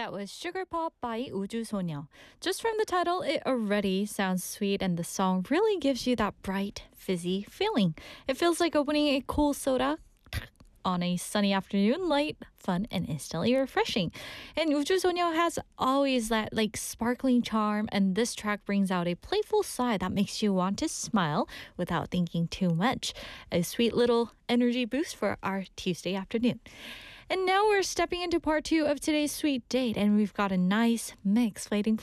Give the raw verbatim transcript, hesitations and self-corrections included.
That was Sugar Pop by 우주소녀. Just from the title, it already sounds sweet, and the song really gives you that bright, fizzy feeling. It feels like opening a cool soda on a sunny afternoon, light, fun, and instantly refreshing. And 우주소녀 has always that like sparkling charm, and this track brings out a playful side that makes you want to smile without thinking too much. A sweet little energy boost for our Tuesday afternoon. And now we're stepping into part two of today's sweet date, and we've got a nice mix waiting